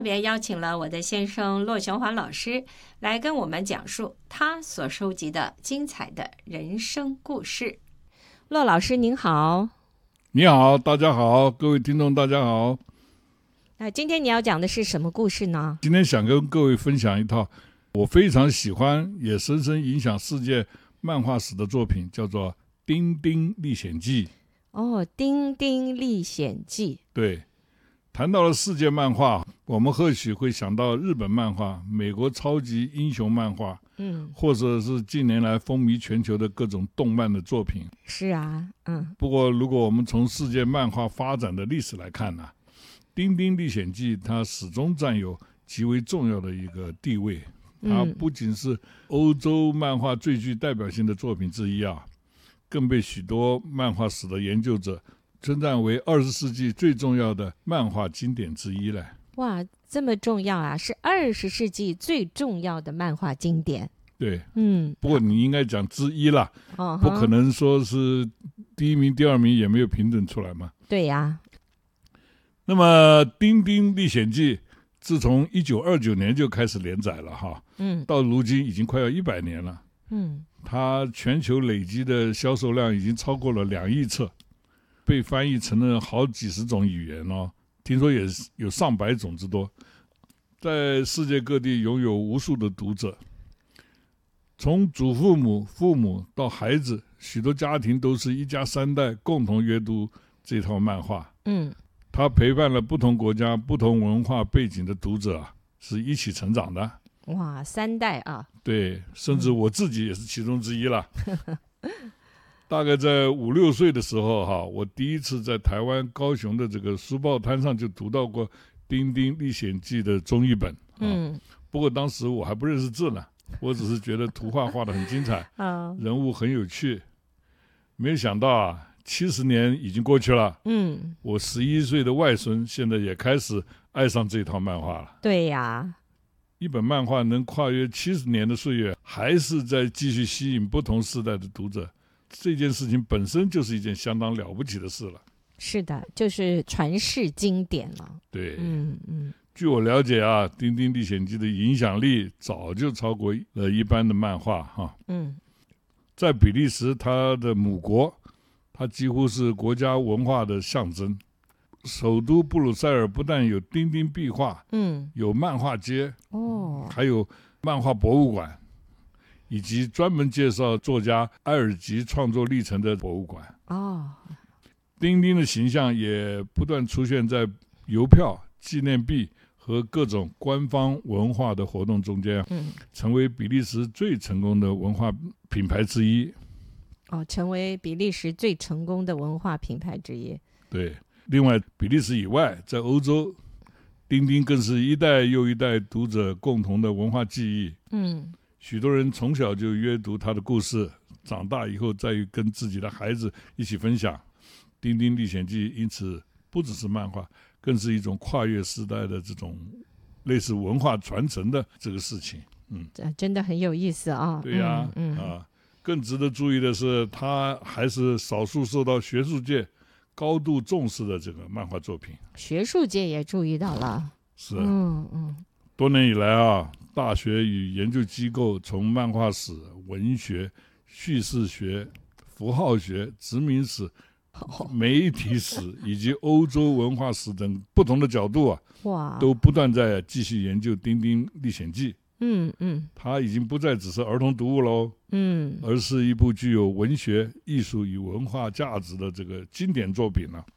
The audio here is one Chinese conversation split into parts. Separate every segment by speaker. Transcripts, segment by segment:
Speaker 1: 特别邀请了我的先生骆雄华老师来跟我们讲述他所收集的精彩的人生故事。骆老师您好。
Speaker 2: 你好，大家好，各位听众大家好。
Speaker 1: 今天你要讲的是什么故事呢？
Speaker 2: 今天想跟各位分享一套我非常喜欢也深深影响世界漫画史的作品，叫做《丁丁历险记》。
Speaker 1: 哦，《丁丁历险记》。
Speaker 2: 对，谈到了世界漫画，我们或许会想到日本漫画、美国超级英雄漫画，或者是近年来风靡全球的各种动漫的作品。
Speaker 1: 是啊，
Speaker 2: 不过如果我们从世界漫画发展的历史来看呢，丁丁历险记它始终占有极为重要的一个地位。它不仅是欧洲漫画最具代表性的作品之一啊，更被许多漫画史的研究者称赞为20世纪最重要的漫画经典之一了。
Speaker 1: 哇，这么重要啊，是20世纪最重要的漫画经典。
Speaker 2: 对，不过你应该讲之一啦，不可能说是第一名第二名也没有评论出来嘛。
Speaker 1: 对呀。
Speaker 2: 那么《丁丁历险记》自从1929年就开始连载了哈，到如今已经快要100年了。它全球累积的销售量已经超过了2亿册，被翻译成了好几十种语言哦，听说也有上百种之多，在世界各地拥有无数的读者。从祖父母、父母到孩子，许多家庭都是一家3代共同阅读这套漫画。它陪伴了不同国家、不同文化背景的读者是一起成长的。
Speaker 1: 哇，3代啊！
Speaker 2: 对，甚至我自己也是其中之一了。大概在5、6岁的时候我第一次在台湾高雄的这个书报摊上就读到过《丁丁历险记》的中译本。不过当时我还不认识字呢，我只是觉得图画画得很精彩，人物很有趣。没有想到70年已经过去了。我11岁的外孙现在也开始爱上这套漫画了。
Speaker 1: 对呀，
Speaker 2: 一本漫画能跨越70年的岁月，还是在继续吸引不同世代的读者，这件事情本身就是一件相当了不起的事了。
Speaker 1: 是的，就是传世经典了。
Speaker 2: 对，据我了解《丁丁历险记》的影响力早就超过了一般的漫画在比利时，它的母国，它几乎是国家文化的象征。首都布鲁塞尔不但有丁丁壁画，有漫画街，还有漫画博物馆，以及专门介绍作家埃尔吉创作历程的博物馆。丁丁的形象也不断出现在邮票、纪念币和各种官方文化的活动中间，成为比利时最成功的文化品牌之一。
Speaker 1: 成为比利时最成功的文化品牌之一。
Speaker 2: 对，另外比利时以外，在欧洲，丁丁更是一代又一代读者共同的文化记忆。许多人从小就阅读他的故事，长大以后再跟自己的孩子一起分享。丁丁历险记因此不只是漫画，更是一种跨越时代的这种类似文化传承的这个事情。
Speaker 1: 真的很有意思啊。
Speaker 2: 对呀，更值得注意的是，它还是少数受到学术界高度重视的这个漫画作品。
Speaker 1: 学术界也注意到了。
Speaker 2: 是，多年以来大学与研究机构从漫画史、文学、叙事学、符号学、殖民史、媒体史以及欧洲文化史等不同的角度都不断在继续研究《丁丁历险记》。它已经不再只是儿童读物喽，而是一部具有文学、艺术与文化价值的这个经典作品了。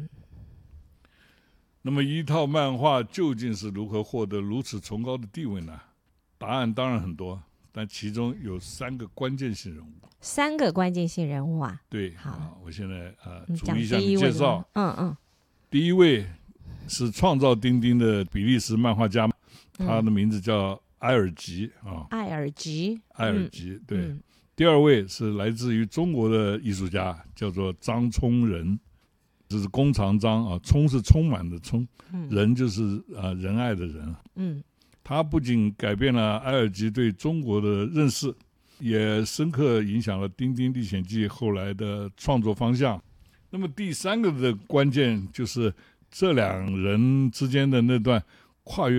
Speaker 2: 那么一套漫画究竟是如何获得如此崇高的地位呢？答案当然很多，但其中有3个关键性人物。
Speaker 1: 3个关键性人物啊？
Speaker 2: 对，
Speaker 1: 好，
Speaker 2: 我现在
Speaker 1: 逐
Speaker 2: 一向你介绍。第一位是创造丁丁的比利时漫画家，他的名字叫埃尔吉。
Speaker 1: 埃尔吉，
Speaker 2: 对。第2位是来自于中国的艺术家，叫做张充仁，这是弓长张充是充满的充，仁就是仁爱的仁。他不仅改变了埃尔吉对中国的认识，也深刻影响了《丁丁历险记》后来的创作方向。那么第3个的关键就是这2人之间的那段跨越